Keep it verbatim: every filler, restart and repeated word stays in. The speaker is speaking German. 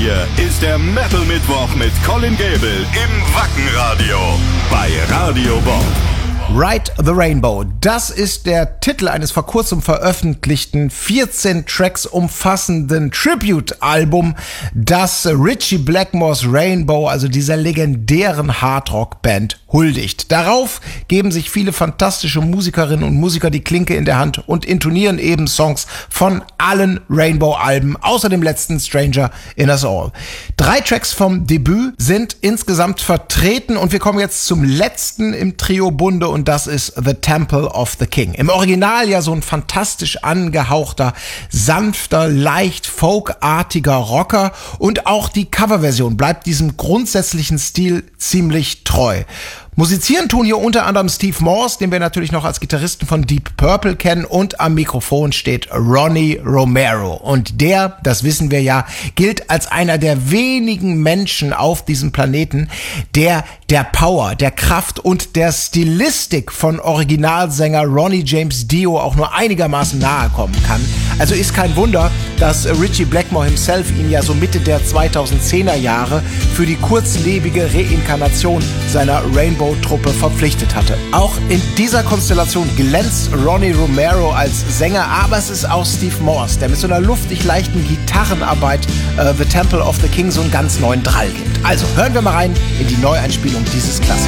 hier ist der Metal Mittwoch mit Colin Gable im Wackenradio bei Radio Bob. Ride the Rainbow, das ist der Titel eines vor kurzem veröffentlichten vierzehn Tracks umfassenden Tribute-Album, das Ritchie Blackmore's Rainbow, also dieser legendären Hardrock-Band, huldigt. Darauf geben sich viele fantastische Musikerinnen und Musiker die Klinke in der Hand und intonieren eben Songs von allen Rainbow-Alben, außer dem letzten Stranger in Us All. Drei Tracks vom Debüt sind insgesamt vertreten und wir kommen jetzt zum letzten im Trio-Bunde und das ist The Temple of the King. Im Original ja so ein fantastisch angehauchter, sanfter, leicht folkartiger Rocker und auch die Coverversion bleibt diesem grundsätzlichen Stil ziemlich treu. Musizieren tun hier unter anderem Steve Morse, den wir natürlich noch als Gitarristen von Deep Purple kennen, und am Mikrofon steht Ronnie Romero. Und der, das wissen wir ja, gilt als einer der wenigen Menschen auf diesem Planeten, der der Power, der Kraft und der Stilistik von Originalsänger Ronnie James Dio auch nur einigermaßen nahe kommen kann. Also ist kein Wunder, dass Ritchie Blackmore himself ihn ja so Mitte der zweitausendzehner Jahre für die kurzlebige Reinkarnation seiner Rainbow-Truppe verpflichtet hatte. Auch in dieser Konstellation glänzt Ronnie Romero als Sänger, aber es ist auch Steve Morse, der mit so einer luftig leichten Gitarrenarbeit äh, The Temple of the King so einen ganz neuen Drall gibt. Also hören wir mal rein in die Neueinspielung dieses Klassikers.